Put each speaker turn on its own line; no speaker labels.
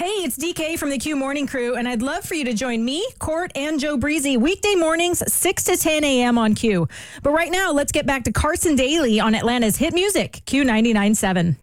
Hey, it's DK from the Q Morning Crew, and I'd love for you to join me, Court, and Joe Breezy weekday mornings, 6 to 10 a.m. on Q. But right now, let's get back to Carson Daly on Atlanta's hit music, Q 99.7.